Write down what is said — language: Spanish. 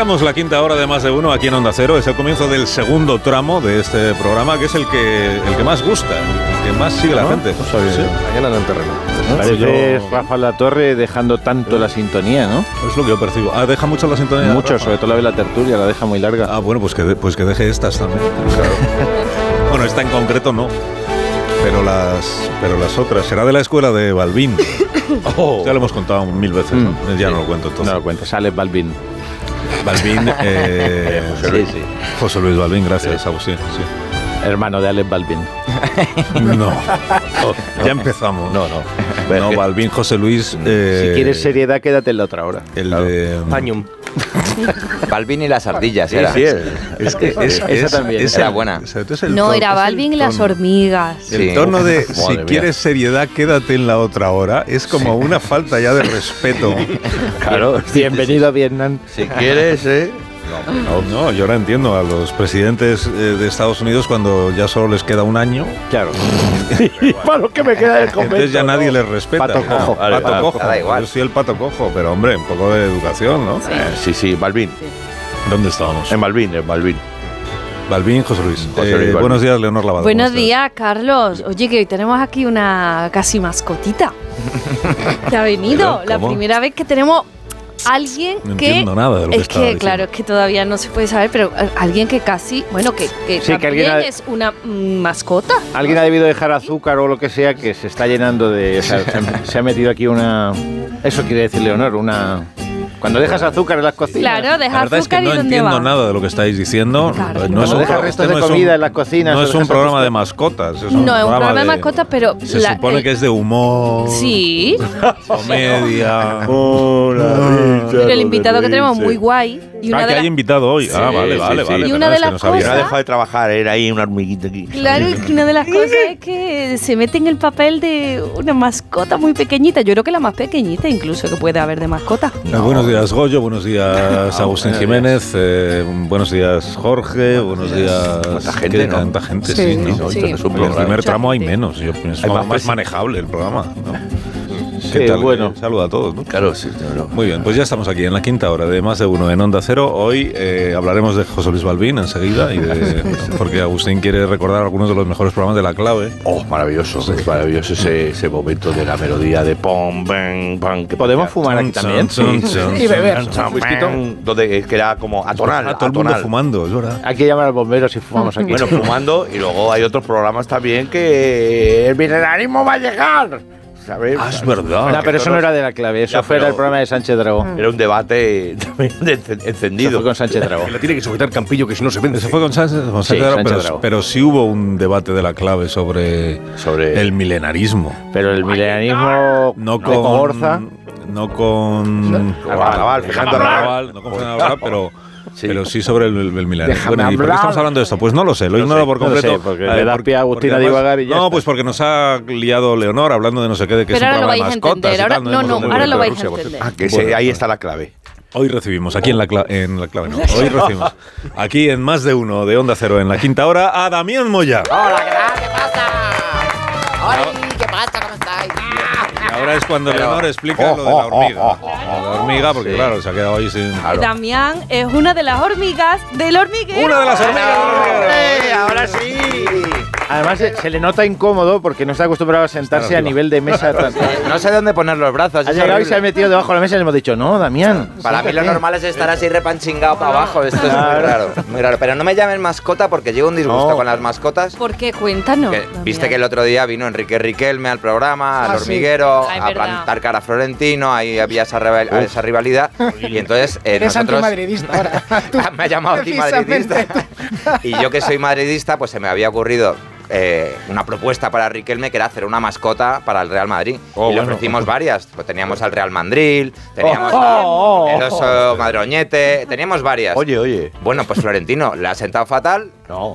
Iniciamos la quinta hora de Más de Uno aquí en Onda Cero. Es el comienzo del segundo tramo de este programa, que es el que más gusta, el que más sigue la gente. No sabía. Sí. Mañana en el terreno. Parece Rafa Latorre dejando tanto la sintonía, ¿no? Es lo que yo percibo. ¿Deja mucho la sintonía? Mucho, Rafa? sobre todo la de la tertulia, la deja muy larga. Bueno, pues que deje estas también. Claro. Bueno, esta en concreto no. Pero las otras. Será de la escuela de Balbín. Ya lo hemos contado 1000 veces, ¿no? Ya no lo cuento entonces. No lo cuentes, Alex Balbín. Balbín, José Luis Balbín, gracias, Agustín. Sí. Hermano de Alex Balbín. No, ya empezamos. No. No, Balbín, José Luis. Si quieres seriedad, quédate en la otra hora. El de Pañum. Balbín y las ardillas, Sí, era. sí, Esa también. Era buena. No, era Balbín y las hormigas. El Sí. tono de Madre si mía. quieres seriedad, quédate en la otra hora es como una falta ya de respeto. Claro. Bienvenido a Vietnam. Si quieres, No, yo ahora entiendo a los presidentes de Estados Unidos cuando ya solo les queda un año. Claro. Para lo que me queda del convento. Entonces ya nadie les respeta. Pato cojo. Pato cojo. Da igual. Yo soy el pato cojo, pero hombre, un poco de educación, ¿no? Sí, Balbín. ¿Dónde estábamos? En Balbín. Balbín, José Luis. José Luis Balbín. Buenos días, Leonor Lavado. Buenos ¿Cómo estás? días, Carlos. Oye, que hoy tenemos aquí una casi mascotita que ha venido. ¿Pero La cómo? primera vez que tenemos alguien No que... entiendo nada de lo que es estaba que, diciendo. claro, es que todavía no se puede saber, pero alguien que casi... Bueno, que Sí, que también alguien ha- es una mascota. Alguien ha debido dejar azúcar o lo que sea que se está llenando de... O sea, se ha metido aquí una... Eso quiere decir, Leonor, una... Cuando dejas azúcar en las cocinas. Claro, La deja verdad es que azúcar no y dónde entiendo va. nada de lo que estáis diciendo. Claro. No es Cuando un dejas pro- restos este de no es comida en las cocinas. No o es un dejas programa azúcar. de mascotas. Es No, es un programa de mascotas, pero... Se supone que es de humor. Sí, Comedia. pero el invitado que tenemos muy guay. Y una Que de hay las... invitado hoy. Vale. Y una de las no sabía. cosas- No ha dejado de trabajar, era ahí una hormiguita aquí. Claro, y una de las cosas es que se mete en el papel de una mascota muy pequeñita. Yo creo que la más pequeñita incluso que puede haber de mascota. Buenos días, Goyo. Buenos días, Agustín Jiménez. Buenos días, Jorge. Buenos días. Cuánta gente, ¿no? Tanta gente, Sí, sí. ¿no? sí. Entonces, un en el programa. primer Mucha tramo hay gente. menos. Yo pienso Hay más más manejable el programa, ¿no? Sí, bueno. Saluda a todos, ¿no? Claro, sí. Muy bien, pues ya estamos aquí en la quinta hora de Más de Uno en Onda Cero. Hoy hablaremos de José Luis Balbín enseguida, porque Agustín quiere recordar algunos de los mejores programas de La Clave. Oh, maravilloso. Maravilloso ese momento de la melodía de pom, bam, pam. Que ¿Podemos fumar aquí también? Y beber. un whisky, donde que era como atonal. Todo el mundo fumando, es verdad. Hay que llamar al bombero si fumamos aquí. Bueno, fumando, y luego hay otros programas también que el milenarismo va a llegar. ¿Sabes? Es verdad. No, pero eso no era de La Clave, eso Ya, fue pero- el programa de Sánchez Dragó. Era un debate también Eso encendido. fue con Sánchez Dragó. La tiene que sujetar Campillo, que si no se vende. Eso fue con Sánchez, Sí, Dragó, Sánchez Dragó. pero sí hubo un debate de La Clave sobre el milenarismo. Pero el milenarismo No de con Cogorza. No con Arrabal, Fernando Arrabal. no con Fernando Arrabal, Sí. pero sí sobre el milenarismo. Déjame Bueno, ¿y por qué hablar. estamos hablando de esto? Pues no lo sé, lo ignoro por no lo completo. sé, porque le das pie a Agustín porque a además- divagar y ya No, está. pues porque nos ha liado Leonor hablando de no sé qué, de que Pero es un ahora lo programa de vais a mascotas entender. y Ahora, tal, no, hemos no, hablado ahora de lo vais a Rusia, por entender. Ah, que Bueno, ahí bueno. está la clave. Hoy recibimos, aquí en la clave no. Hoy recibimos, aquí en Más de Uno de Onda Cero, en la quinta hora, a Damián Moya. Hola, ¿qué tal? ¿Qué pasa? Hola, ¿qué pasa? ¿Cómo estáis? Y ahora es cuando Leonor explica lo de la hormiga. Lo de la hormiga, porque claro, se ha quedado ahí sin... Damián es una de las hormigas del hormiguero. Una de las hormigas del hormiguero. ¡Ahora sí! Además se le nota incómodo porque no está acostumbrado a sentarse a nivel de mesa. No sé dónde poner los brazos. Ha es llegado y horrible. se ha metido debajo de la mesa y le hemos dicho, no, Damián. Para mí lo siéntate. normal es estar así repanchingado para abajo. Esto es muy raro, muy raro. Pero no me llamen mascota porque llevo un disgusto No. con las mascotas. ¿Por qué? Cuéntanos. Que, Damián. viste que el otro día vino Enrique Riquelme al programa, al Ah, sí. hormiguero, Ah, es a verdad. plantar cara a Florentino, ahí había esa rivalidad. Y entonces Eres nosotros... antimadridista ahora. Tú, Me ha llamado antimadridista. Y yo que soy madridista, pues se me había ocurrido una propuesta para Riquelme que era hacer una mascota para el Real Madrid. Y le ofrecimos varias. Pues teníamos al Real Mandril, teníamos el oso madroñete, teníamos varias. Oye. Bueno, pues Florentino le ha sentado fatal. No.